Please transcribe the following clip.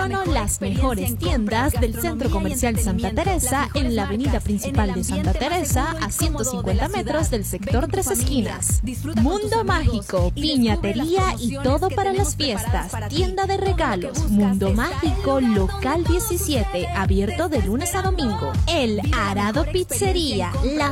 Son las mejores tiendas del Centro Comercial Santa Teresa en la avenida principal de Santa Teresa a 150 metros del sector Tres Esquinas. Mundo Mágico, piñatería y todo para las fiestas. Tienda de regalos. Mundo Mágico, local 17, abierto de lunes a domingo. El Arado Pizzería, la